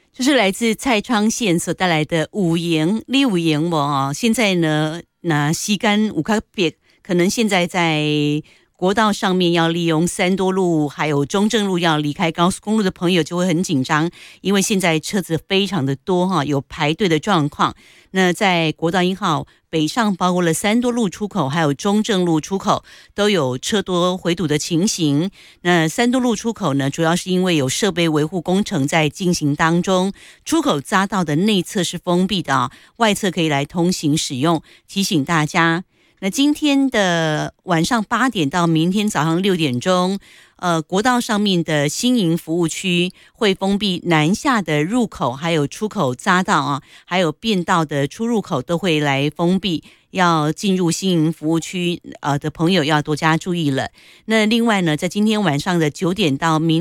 就是来自蔡昌宪所带来的五言，你五言我啊，现在呢，那西干五卡别，可能现在在国道上面要利用三多路还有中正路要离开高速公路的朋友就会很紧张，因为现在车子非常的多哈，有排队的状况。那在国道1号北上，包括了三多路出口还有中正路出口都有车多回堵的情形。那三多路出口呢，主要是因为有设备维护工程在进行当中，出口匝道的内侧是封闭的啊，外侧可以来通行使用，提醒大家。那今天的晚上8点到明天早上6点钟，国道上面的新营服务区会封闭南下的入口，还有出口匝道啊，还有变道的出入口都会来封闭。要进入新营服务区的朋友要多加注意了。那另外呢，在今天晚上的9点到明